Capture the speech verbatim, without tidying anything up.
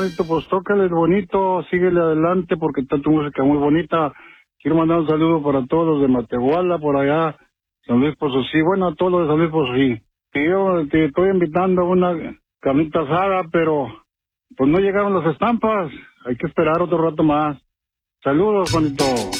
Juanito, pues tócale bonito, síguele adelante porque está tu música muy bonita. Quiero mandar un saludo para todos los de Matehuala, por allá, San Luis Potosí, bueno, a todos los de San Luis Potosí. Y yo te estoy invitando a una carnita asada, pero pues no llegaron las estampas, hay que esperar otro rato más. Saludos, Juanito.